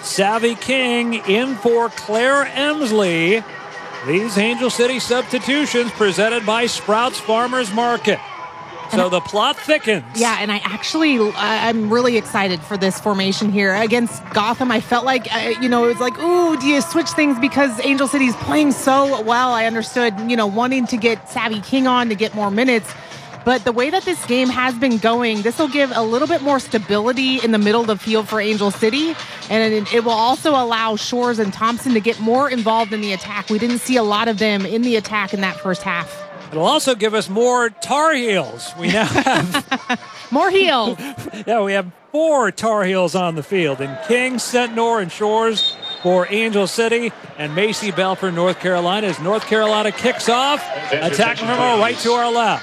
Savvy King in for Claire Emsley. These Angel City substitutions presented by Sprouts Farmers Market. So the plot thickens. Yeah, and I'm really excited for this formation here. Against Gotham, I felt like, it was like, ooh, do you switch things because Angel City's playing so well? I understood, wanting to get Savvy King on to get more minutes. But the way that this game has been going, this will give a little bit more stability in the middle of the field for Angel City. And it will also allow Shores and Thompson to get more involved in the attack. We didn't see a lot of them in the attack in that first half. It'll also give us more Tar Heels. We now have more heels. Yeah, we have 4 Tar Heels on the field. And King, Sentnor, and Shores for Angel City. And Macy Bell for North Carolina as North Carolina kicks off. Attacking from our right to our left.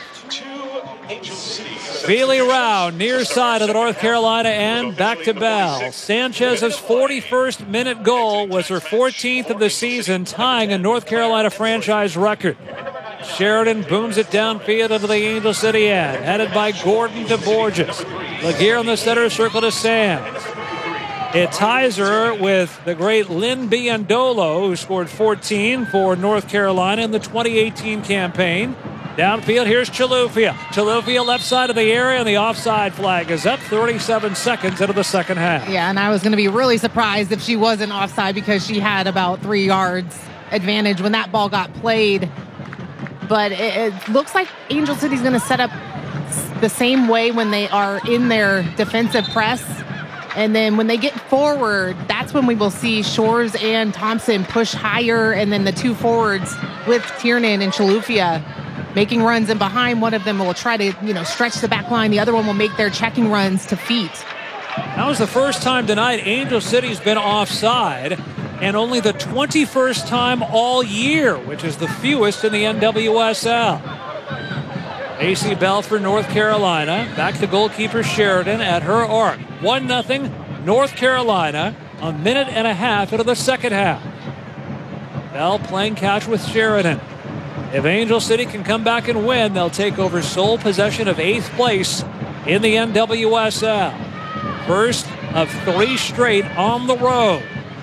Feely Rao, near side of the North Carolina end, back to Bell. Sanchez's 41st minute goal was her 14th of the season, tying a North Carolina franchise record. Sheridan booms it downfield into the Angel City end, headed by Gordon to Borges. Laguerre on the center circle to Sands. It ties her with the great Lynn Biandolo, who scored 14 for North Carolina in the 2018 campaign. Downfield, here's Chilufya. Chilufya left side of the area, and the offside flag is up 37 seconds into the second half. Yeah, and I was going to be really surprised if she wasn't offside because she had about 3 yards advantage when that ball got played. But it looks like Angel City's going to set up the same way when they are in their defensive press. And then when they get forward, that's when we will see Shores and Thompson push higher, and then the 2 forwards with Tiernan and Chilufya making runs, and behind one of them will try to, stretch the back line. The other one will make their checking runs to feet. That was the first time tonight Angel City's been offside, and only the 21st time all year, which is the fewest in the NWSL. AC Bell for North Carolina. Back to goalkeeper Sheridan at her arc. 1-0 North Carolina, a minute and a half into the second half. Bell playing catch with Sheridan. If Angel City can come back and win, they'll take over sole possession of 8th place in the NWSL. First of 3 straight on the road.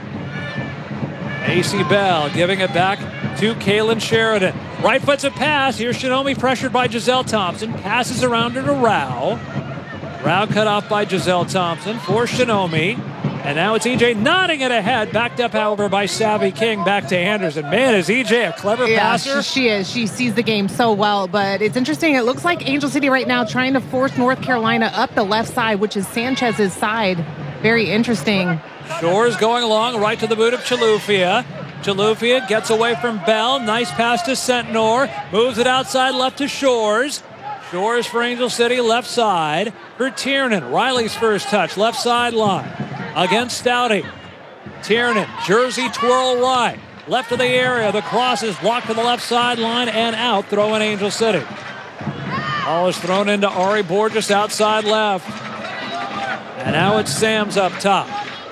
AC Bell giving it back to Kaylin Sheridan. Right foot's a pass. Here's Shinomi pressured by Giselle Thompson. Passes around her to Rao. Rao cut off by Giselle Thompson for Shinomi. And now it's EJ nodding it ahead. Backed up, however, by Savvy King. Back to Anderson. Man, is EJ a clever passer? She is. She sees the game so well. But it's interesting. It looks like Angel City right now trying to force North Carolina up the left side, which is Sanchez's side. Very interesting. Shores going along right to the boot of Chilufya. Chilufya gets away from Bell. Nice pass to Sentnor. Moves it outside left to Shores. Shores for Angel City, left side. For Tiernan. Riley's first touch, left sideline. Against Stouty. Tiernan, jersey twirl right. Left of the area. The cross is blocked to the left sideline and out. Throw in Angel City. Ball is thrown into Ari Borges outside left. And now it's Sams up top.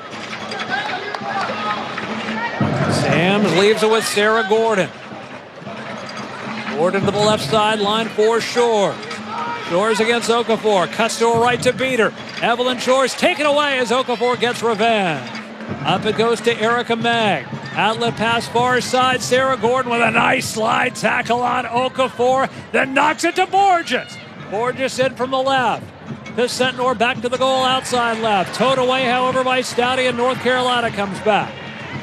Sams leaves it with Sarah Gordon. Gordon to the left sideline for Shores. Shores against Okafor. Cuts to her right to beat her. Evelyn Shores taken away as Okafor gets revenge. Up it goes to Erica Mag. Outlet pass far side. Sarah Gordon with a nice slide tackle on Okafor. Then knocks it to Borges. Borges in from the left. To Sentnor, back to the goal outside left. Towed away, however, by Stouty, and North Carolina comes back.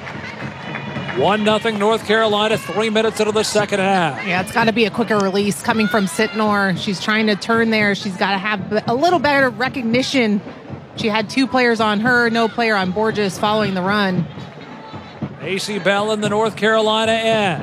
1-0 North Carolina, 3 minutes into the second half. Yeah, it's got to be a quicker release coming from Sentnor. She's trying to turn there. She's got to have a little better recognition. She had 2 players on her, no player on Borges following the run. AC Bell in the North Carolina end.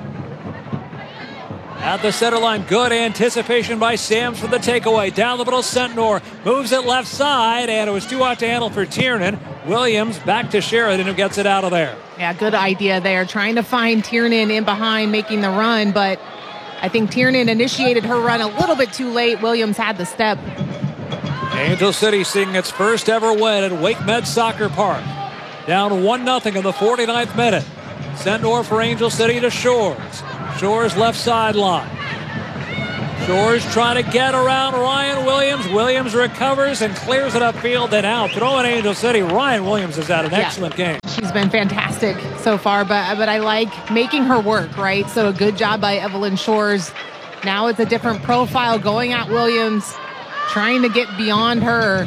At the center line, good anticipation by Sams for the takeaway. Down the middle, Sentnor moves it left side, and it was too hot to handle for Tiernan. Williams back to Sheridan, who gets it out of there. Yeah, good idea there. Trying to find Tiernan in behind, making the run, but I think Tiernan initiated her run a little bit too late. Williams had the step. Angel City seeing its first ever win at Wake Med Soccer Park. Down 1-0 in the 49th minute. Sentnor for Angel City to Shores. Shores left sideline. Shores trying to get around Ryan Williams. Williams recovers and clears it upfield and out. Throwing Angel City. Ryan Williams has had an excellent game. She's been fantastic so far, but I like making her work, right? So a good job by Evelyn Shores. Now it's a different profile going at Williams, trying to get beyond her.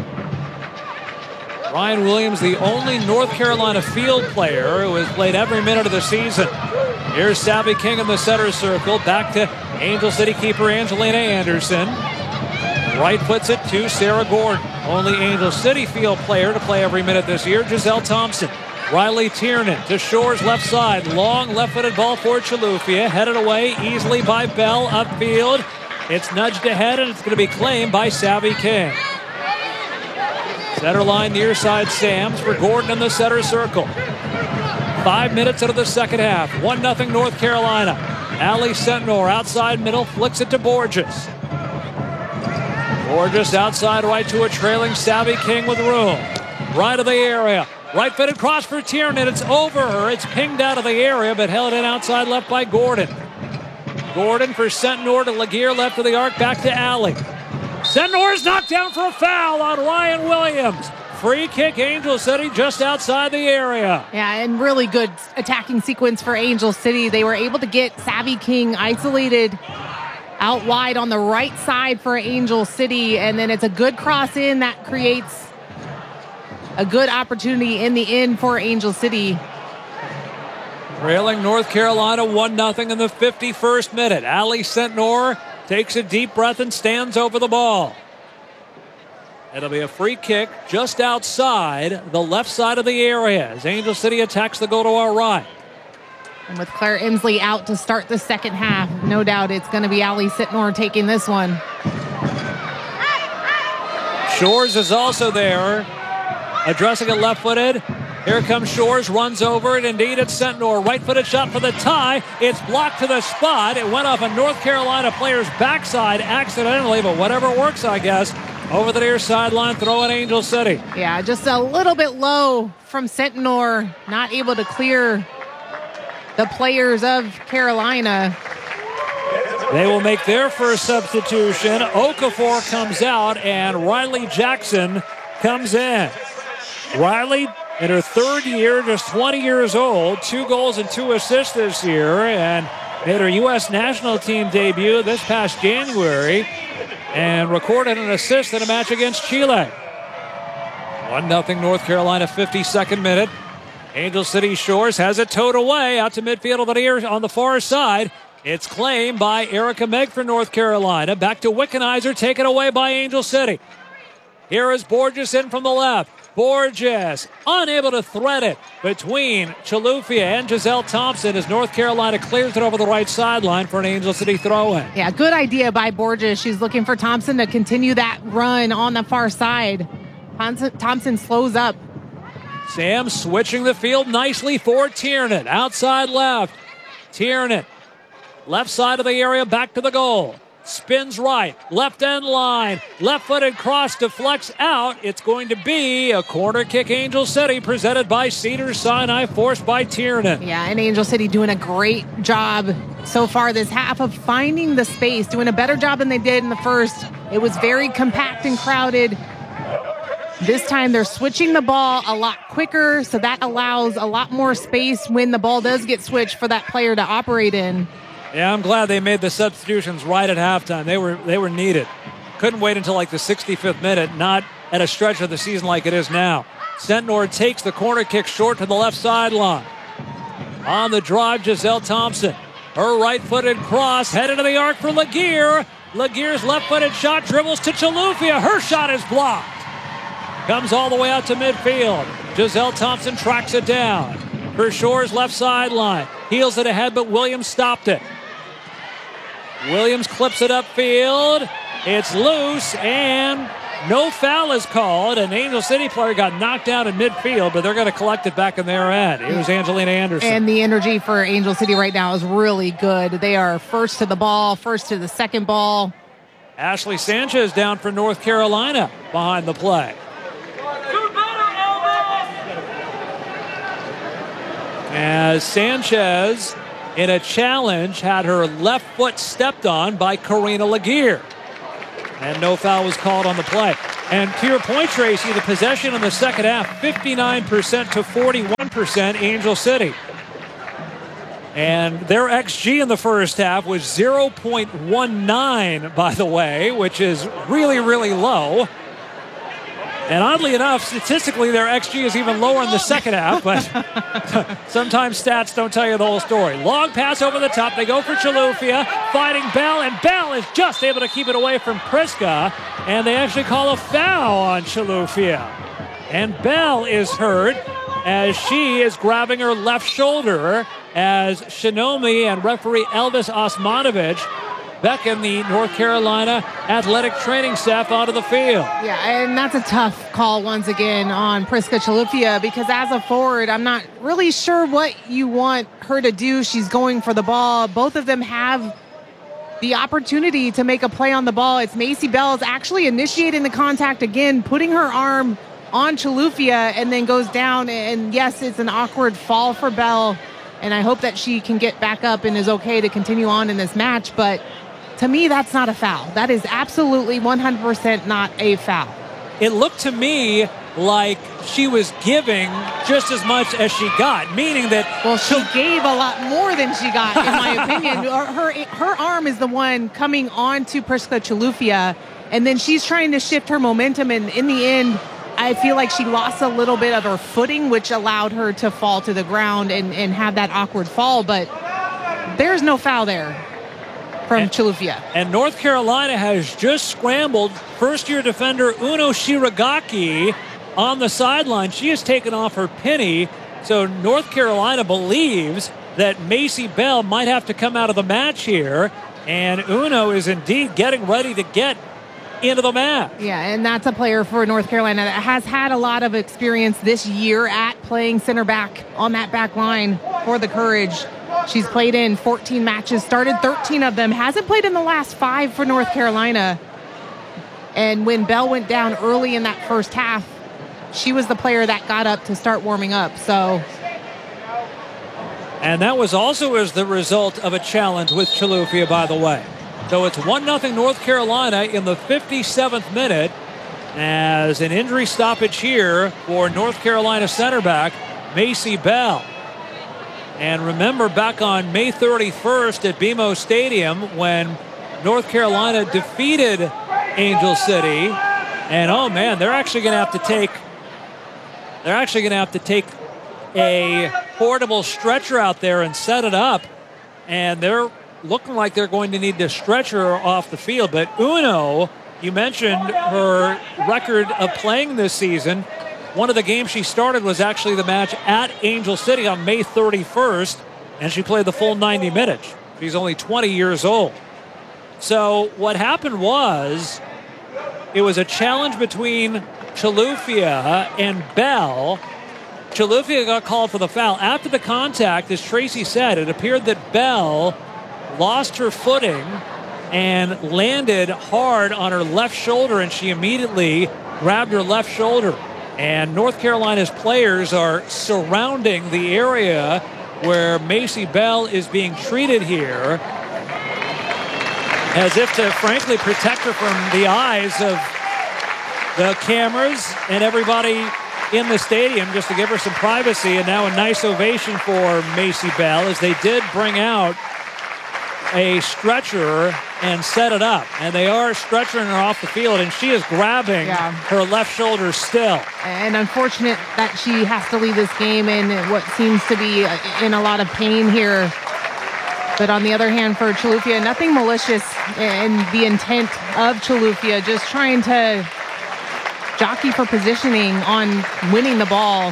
Ryan Williams, the only North Carolina field player who has played every minute of the season. Here's Savvy King in the center circle. Back to Angel City keeper Angelina Anderson. Right puts it to Sarah Gordon. Only Angel City field player to play every minute this year, Giselle Thompson. Riley Tiernan to Shores left side. Long left-footed ball for Chilufya. Headed away easily by Bell upfield. It's nudged ahead and it's going to be claimed by Savvy King. Center line near side Sams for Gordon in the center circle. 5 minutes into the second half. 1-0 North Carolina. Allie Sentnor outside middle flicks it to Borges. Borges outside right to a trailing Savvy King with room. Right of the area. Right-footed cross for Tiernan. It's over her. It's pinged out of the area, but held in outside left by Gordon. Gordon for Sentnor to Laguerre left of the arc. Back to Allie. Sentnor is knocked down for a foul on Ryan Williams. Free kick, Angel City, just outside the area. Yeah, and really good attacking sequence for Angel City. They were able to get Savvy King isolated out wide on the right side for Angel City, and then it's a good cross in that creates a good opportunity in the end for Angel City. Trailing North Carolina 1-0 in the 51st minute. Allie Sentnor takes a deep breath and stands over the ball. It'll be a free kick just outside the left side of the area as Angel City attacks the goal to our right. And with Claire Emsley out to start the second half, no doubt it's going to be Allie Sentnor taking this one. Shores is also there, addressing it left-footed. Here comes Shores, runs over it. Indeed, it's Sentnor. Right-footed shot for the tie. It's blocked to the spot. It went off a North Carolina player's backside accidentally, but whatever works, I guess. Over the near sideline, throwing Angel City. Yeah, just a little bit low from Sentnor. Not able to clear the players of Carolina. They will make their first substitution. Okafor comes out, and Riley Jackson comes in. Riley, in her third year, just 20 years old, 2 goals and 2 assists this year, and made her U.S. national team debut this past January, and recorded an assist in a match against Chile. 1-0 North Carolina, 52nd minute. Angel City Shores has it towed away out to midfield on the far side. It's claimed by Erica Megg for North Carolina. Back to Wickenheiser, taken away by Angel City. Here is Borges in from the left. Borges unable to thread it between Chilufya and Giselle Thompson as North Carolina clears it over the right sideline for an Angel City throw-in. Yeah, good idea by Borges. She's looking for Thompson to continue that run on the far side. Thompson slows up. Sam switching the field nicely for Tiernan. Outside left. Tiernan, left side of the area, back to the goal. Spins right, left end line, left-footed cross deflects out. It's going to be a corner kick, Angel City, presented by Cedars-Sinai, forced by Tiernan. Yeah, and Angel City doing a great job so far this half of finding the space, doing a better job than they did in the first. It was very compact and crowded. This time they're switching the ball a lot quicker, so that allows a lot more space when the ball does get switched for that player to operate in. Yeah, I'm glad they made the substitutions right at halftime. They were needed. Couldn't wait until like the 65th minute, not at a stretch of the season like it is now. Sentnor takes the corner kick short to the left sideline. On the drive, Giselle Thompson. Her right-footed cross headed to the arc for Laguerre. Laguerre's left-footed shot dribbles to Chilufya. Her shot is blocked. Comes all the way out to midfield. Giselle Thompson tracks it down. For Shores left sideline. Heels it ahead, but Williams stopped it. Williams clips it upfield. It's loose, and no foul is called. An Angel City player got knocked down in midfield, but they're going to collect it back in their end. Here's Angelina Anderson. And the energy for Angel City right now is really good. They are first to the ball, first to the second ball. Ashley Sanchez down for North Carolina behind the play. As Sanchez in a challenge, had her left foot stepped on by Karina Laguerre. And no foul was called on the play. And to your point, Tracy, the possession in the second half, 59% to 41%, Angel City. And their XG in the first half was 0.19, by the way, which is really, really low. And oddly enough, statistically, their XG is even lower in the second half, but sometimes stats don't tell you the whole story. Long pass over the top. They go for Chilufya, fighting Bell, and Bell is just able to keep it away from Priska, and they actually call a foul on Chilufya. And Bell is hurt as she is grabbing her left shoulder as Shinomi and referee Elvis Osmanovic beckon the North Carolina athletic training staff onto the field. Yeah, and that's a tough call once again on Priska Chilufya, because as a forward, I'm not really sure what you want her to do. She's going for the ball. Both of them have the opportunity to make a play on the ball. It's Macy Bell's actually initiating the contact again, putting her arm on Chilufya, and then goes down. And yes, it's an awkward fall for Bell, and I hope that she can get back up and is okay to continue on in this match. But to me, that's not a foul. That is absolutely 100% not a foul. It looked to me like she was giving just as much as she got, meaning that... Well, she gave a lot more than she got, in my opinion. Her arm is the one coming on to Priska Chilufya, and then she's trying to shift her momentum, and in the end, I feel like she lost a little bit of her footing, which allowed her to fall to the ground and have that awkward fall, but there's no foul there from Chilufya. And North Carolina has just scrambled first-year defender Uno Shiragaki on the sideline. She has taken off her penny, so North Carolina believes that Macy Bell might have to come out of the match here, and Uno is indeed getting ready to get into the match. Yeah, and that's a player for North Carolina that has had a lot of experience this year at playing center back on that back line for the Courage. She's played in 14 matches, started 13 of them, hasn't played in the last 5 for North Carolina. And when Bell went down early in that first half, she was the player that got up to start warming up. So, and that was also as the result of a challenge with Chilufya, by the way. So it's 1-0 North Carolina in the 57th minute as an injury stoppage here for North Carolina center back Macy Bell. And remember back on May 31st at BMO Stadium when North Carolina defeated Angel City. And oh man, they're actually going to have to take a portable stretcher out there and set it up. And they're looking like they're going to need to stretch her off the field. But Uno, you mentioned her record of playing this season. One of the games she started was actually the match at Angel City on May 31st, and she played the full 90 minutes. She's only 20 years old. So what happened was, it was a challenge between Chilufya and Bell. Chilufya got called for the foul. After the contact, as Tracy said, it appeared that Bell lost her footing and landed hard on her left shoulder, and she immediately grabbed her left shoulder. And North Carolina's players are surrounding the area where Macy Bell is being treated here, as if to frankly protect her from the eyes of the cameras and everybody in the stadium, just to give her some privacy. And now a nice ovation for Macy Bell as they did bring out a stretcher and set it up, and they are stretching her off the field, and she is grabbing her left shoulder still. And unfortunate that she has to leave this game in what seems to be in a lot of pain here. But on the other hand, for Chilufya, nothing malicious in the intent of Chilufya, just trying to jockey for positioning on winning the ball.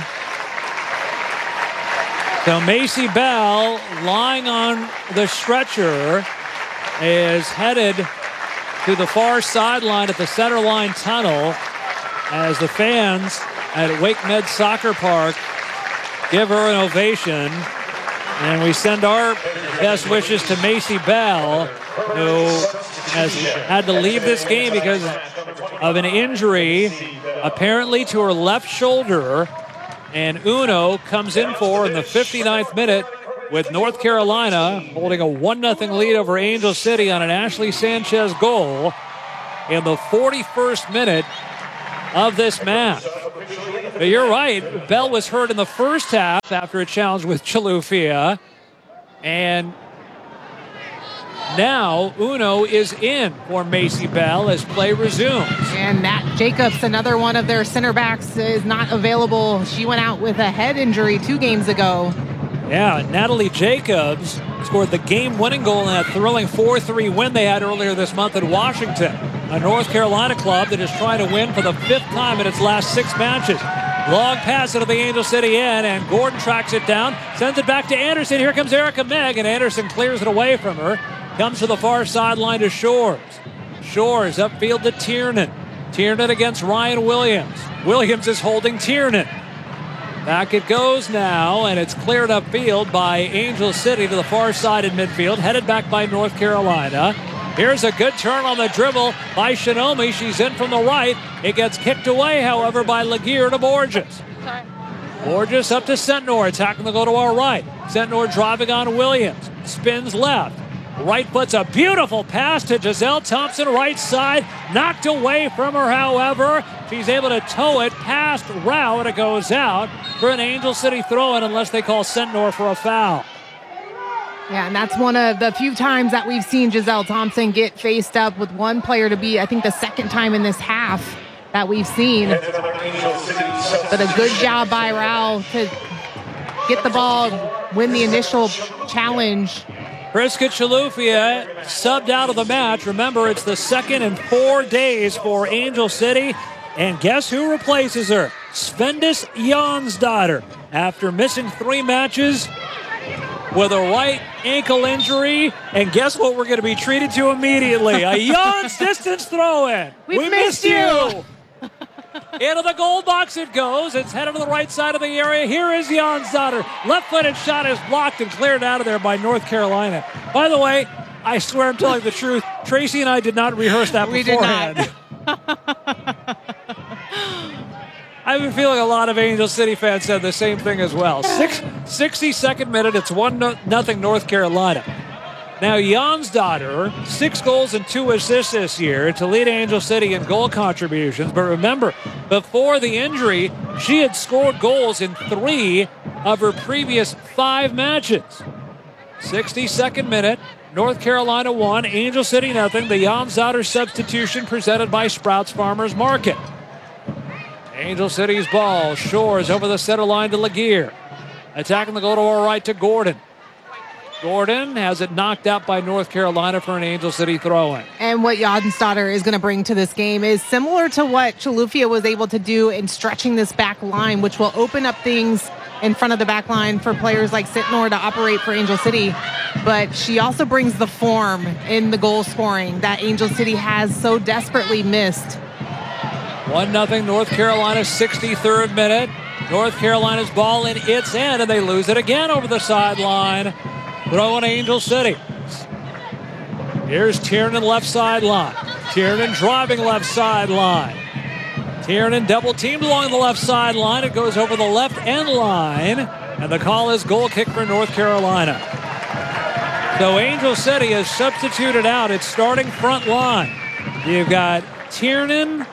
So Macy Bell, lying on the stretcher, is headed to the far sideline at the center line tunnel as the fans at Wake Med Soccer Park give her an ovation. And we send our best wishes to Macy Bell, who has had to leave this game because of an injury, apparently to her left shoulder. And Uno comes in for, in the 59th minute, with North Carolina holding a 1-0 lead over Angel City on an Ashley Sanchez goal in the 41st minute of this match. But you're right. Bell was hurt in the first half after a challenge with Chilufya. And now Uno is in for Macy Bell as play resumes. And Nat Jacobs, another one of their center backs, is not available. She went out with a head injury 2 games ago. Yeah, Natalie Jacobs scored the game-winning goal in that thrilling 4-3 win they had earlier this month in Washington. A North Carolina club that is trying to win for the 5th time in its last 6 matches. Long pass into the Angel City end, and Gordon tracks it down, sends it back to Anderson. Here comes Erica Megg, and Anderson clears it away from her. Comes to the far sideline to Shores. Shores upfield to Tiernan. Tiernan against Ryan Williams. Williams is holding Tiernan. Back it goes now, and it's cleared upfield by Angel City to the far side in midfield, headed back by North Carolina. Here's a good turn on the dribble by Shinomi. She's in from the right. It gets kicked away, however, by Laguerre to Borges. Borges up to Sentnor, attacking the goal to our right. Sentnor driving on Williams. Spins left. Right foot's a beautiful pass to Giselle Thompson, right side. Knocked away from her, however. She's able to tow it past Rao, and it goes out for an Angel City throw-in unless they call Sentnor for a foul. Yeah, and that's one of the few times that we've seen Giselle Thompson get faced up with one player to be, I think, the second time in this half that we've seen. But a good job by Rao to get the ball, win the initial challenge. Priska Chilufya subbed out of the match. Remember, it's the second in 4 days for Angel City. And guess who replaces her? Svendis Jonsdottir. After missing 3 matches with a right ankle injury. And guess what we're going to be treated to immediately? A Jons distance throw-in. We missed you. Into the goal box it goes. It's headed to the right side of the area. Here is Jonsdottir. Left-footed shot is blocked and cleared out of there by North Carolina. By the way, I swear I'm telling the truth. Tracy and I did not rehearse that beforehand. We did not. I've been feeling a lot of Angel City fans said the same thing as well. 62nd minute, it's 1-0 North Carolina. Now, Jonsdottir, 6 goals and 2 assists this year to lead Angel City in goal contributions. But remember, before the injury, she had scored goals in 3 of her previous 5 matches. 62nd minute, North Carolina 1, Angel City 0. The Jonsdottir substitution presented by Sprouts Farmers Market. Angel City's ball, Shores over the center line to Laguerre. Attacking the goal to our right to Gordon. Gordon has it knocked out by North Carolina for an Angel City throw-in. And what Jonsdottir is going to bring to this game is similar to what Chilufya was able to do in stretching this back line, which will open up things in front of the back line for players like Sentnor to operate for Angel City. But she also brings the form in the goal scoring that Angel City has so desperately missed. 1-0 North Carolina, 63rd minute. North Carolina's ball in its end, and they lose it again over the sideline. Throwing Angel City. Here's Tiernan left sideline. Tiernan driving left sideline. Tiernan double teamed along the left sideline. It goes over the left end line. And the call is goal kick for North Carolina. So Angel City has substituted out its starting front line. You've got Tiernan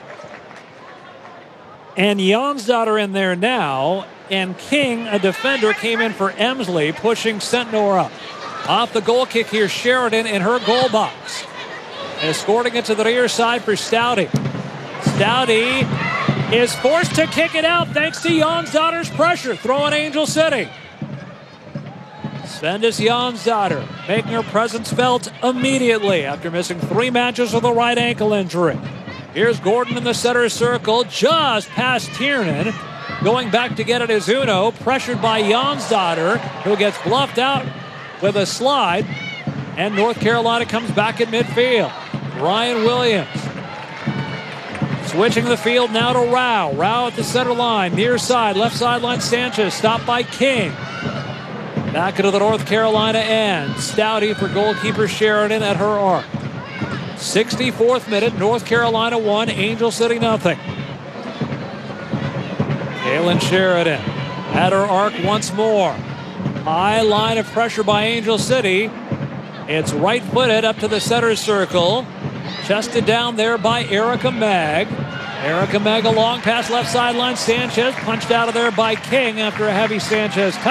and Jonsdottir in there now. And King, a defender, came in for Emsley, pushing Sentnor up. Off the goal kick here, Sheridan in her goal box. Escorting it to the near side for Stouty. Stouty is forced to kick it out thanks to Jonsdottir's pressure. Throwing Angel City. Svendis Jonsdottir making her presence felt immediately after missing 3 matches with a right ankle injury. Here's Gordon in the center circle, just past Tiernan. Going back to get it is Uno, pressured by Jonsdottir, who gets bluffed out with a slide. And North Carolina comes back at midfield. Ryan Williams switching the field now to Rao. Rao at the center line, near side, left sideline Sanchez, stopped by King. Back into the North Carolina end. Stouty for goalkeeper Sheridan at her arc. 64th minute, North Carolina 1, Angel City 0. Kaylin Sheridan at her arc once more. High line of pressure by Angel City. It's right-footed up to the center circle. Chested down there by Erica Mag. Erica Meg, a long pass left sideline. Sanchez punched out of there by King after a heavy Sanchez touch.